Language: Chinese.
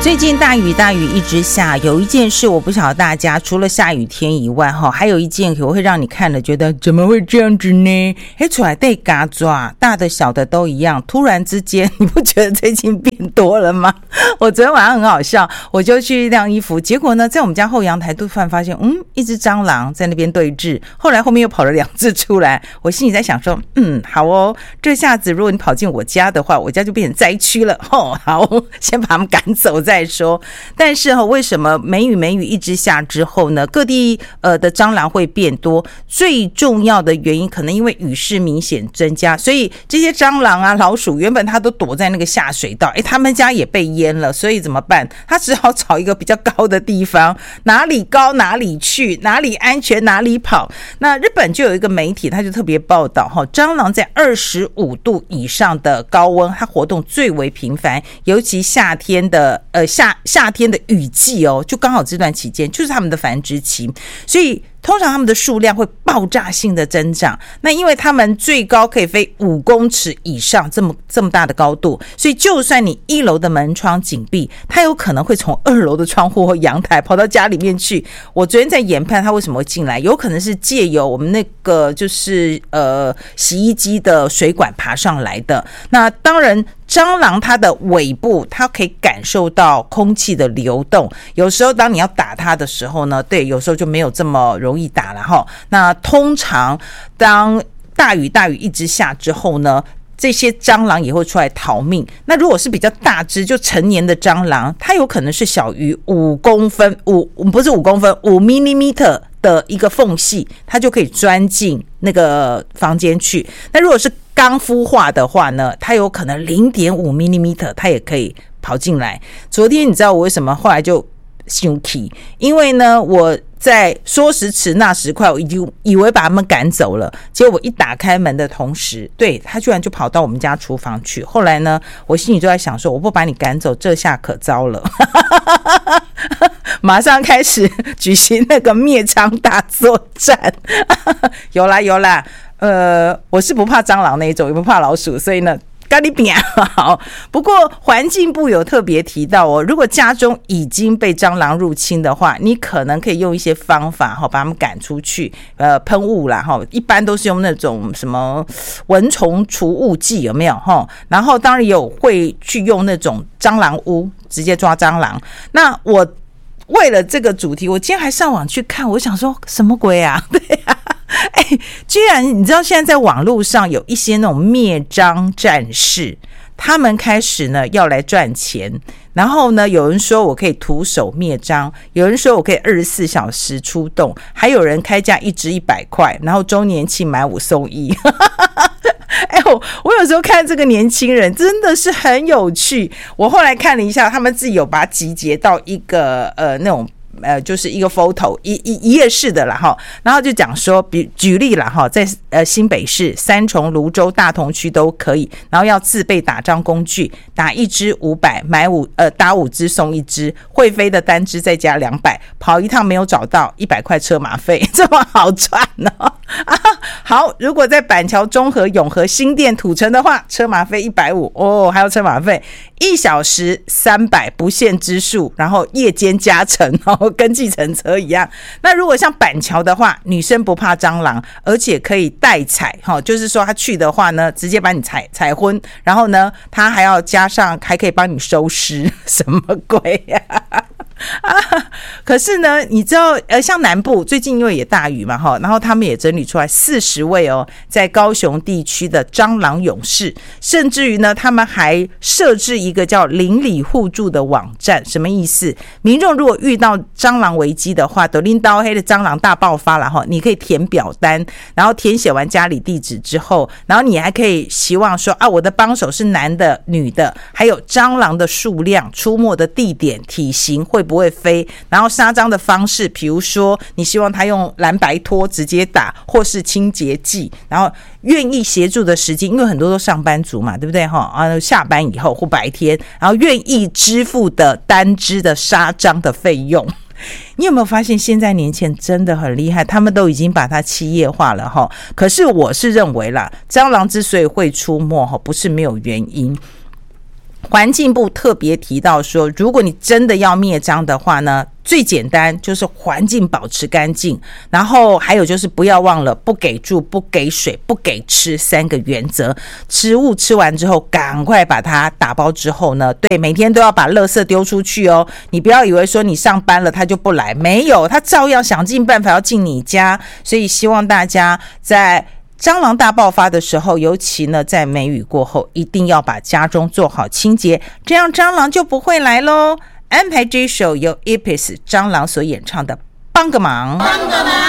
最近大雨一直下，有一件事我不晓得大家除了下雨天以外还有一件我会让你看了觉得怎么会这样子呢？出来被嘎抓，大的小的都一样，突然之间你不觉得最近变多了吗？我昨天晚上很好笑，我就去晾衣服，结果呢在我们家后阳台突然发现一只蟑螂在那边对峙，后来后面又跑了2只出来，我心里在想说好哦，这下子如果你跑进我家的话，我家就变成灾区了好，先把他们赶走再说。但是为什么梅雨一直下之后呢，各地的蟑螂会变多？最重要的原因可能因为雨势明显增加，所以这些蟑螂啊老鼠原本它都躲在那个下水道，他们家也被淹了，所以怎么办？它只好找一个比较高的地方，哪里高哪里去，哪里安全哪里跑。那日本就有一个媒体，他就特别报道蟑螂在25度以上的高温它活动最为频繁，尤其夏天的夏天的雨季就刚好这段期间就是他们的繁殖期，所以通常他们的数量会爆炸性的增长。那因为他们最高可以飞5公尺以上，这么大的高度，所以就算你1楼的门窗紧闭，它有可能会从2楼的窗户或阳台跑到家里面去。我昨天在研判它为什么会进来，有可能是借由我们那个就是洗衣机的水管爬上来的。那当然蟑螂它的尾部它可以感受到空气的流动，有时候当你要打它的时候呢，对，有时候就没有这么容易打了那通常当大雨一直下之后呢，这些蟑螂也会出来逃命。那如果是比较大只就成年的蟑螂，它有可能是小于5公分不是5公分5 mm 的一个缝隙，它就可以钻进那个房间去。那如果是刚孵化的话呢，它有可能 0.5 mm 它也可以跑进来。昨天你知道我为什么后来就生气，因为呢我在说时迟那时快，我以为把他们赶走了，结果我一打开门的同时，对，他居然就跑到我们家厨房去。后来呢我心里就在想说，我不把你赶走，这下可糟了马上开始举行那个灭蟑大作战有啦我是不怕蟑螂那一种，也不怕老鼠，所以呢跟你比好。不过环境部有特别提到如果家中已经被蟑螂入侵的话，你可能可以用一些方法把它们赶出去，喷雾啦一般都是用那种什么蚊虫除雾剂，有没有然后当然也有会去用那种蟑螂屋直接抓蟑螂。那我为了这个主题，我今天还上网去看，我想说什么鬼啊？对啊，居然你知道现在在网络上有一些那种灭蟑战士，他们开始呢要来赚钱。然后呢有人说我可以徒手灭蟑，有人说我可以24小时出动，还有人开价1只100块，然后周年庆买5送1我有时候看这个年轻人真的是很有趣。我后来看了一下，他们自己有把它集结到一个那种就是一个 photo 一页式的啦然后就讲说举例啦在新北市三重、芦洲、大同区都可以，然后要自备打蟑工具，打1只500，打5只送1只，会飞的单只再加200，跑一趟没有找到100块车马费，这么好赚好，如果在板桥、中和、永和、新店、土城的话，车马费150还有车马费1小时300不限之数，然后夜间加成跟计程车一样。那如果像板桥的话，女生不怕蟑螂，而且可以代采就是说她去的话呢，直接把你采昏，然后呢她还要加上还可以帮你收尸，什么鬼可是呢你知道像南部最近因为也大雨嘛然后他们也整理出来40位在高雄地区的蟑螂勇士，甚至于呢他们还设置一个叫邻里互助的网站。什么意思？民众如果遇到蟑螂危机的话，抖音刀黑的蟑螂大爆发了你可以填表单，然后填写完家里地址之后，然后你还可以希望说我的帮手是男的女的，还有蟑螂的数量、出没的地点、体型会不会飞，然后杀蟑的方式，比如说你希望他用蓝白拖直接打，或是清洁剂，然后愿意协助的时间，因为很多都上班族嘛，对不对下班以后或白天，然后愿意支付的单支的杀蟑的费用。你有没有发现现在年轻人真的很厉害，他们都已经把它企业化了可是我是认为啦，蟑螂之所以会出没不是没有原因。 环境部特别提到说，如果你真的要灭蟑的话呢，最简单就是环境保持干净，然后还有就是不要忘了不给住、不给水、不给吃3个原则。食物吃完之后赶快把它打包之后呢，对，每天都要把垃圾丢出去哦。你不要以为说你上班了他就不来，没有，他照样想尽办法要进你家。所以希望大家在蟑螂大爆发的时候，尤其呢在梅雨过后，一定要把家中做好清洁，这样蟑螂就不会来咯。安排这首由 Ipis 蟑螂所演唱的帮个忙。